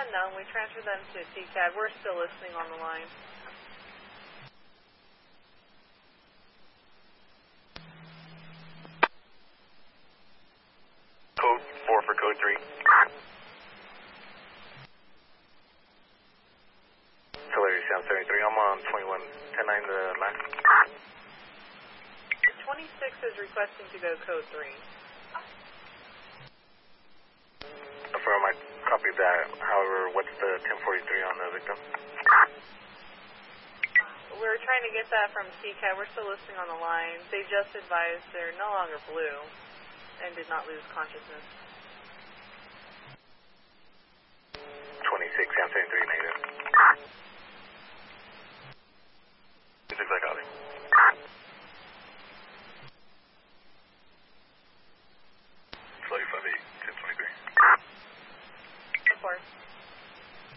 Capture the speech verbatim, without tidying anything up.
unknown. We transferred them to C C A D. We're still listening on the line. Code four for code three. Celery Sound seventy-three. I'm on twenty-one ten nine the line. twenty-six is requesting to go code three. Affirm, I copied that. However, what's the ten forty-three on the victim? We're trying to get that from C C A D. We're still listening on the line. They just advised they're no longer blue and did not lose consciousness. twenty-six Sound seventy-three negative. twenty-six I got it. Flight five eight ten twenty-three. Of course.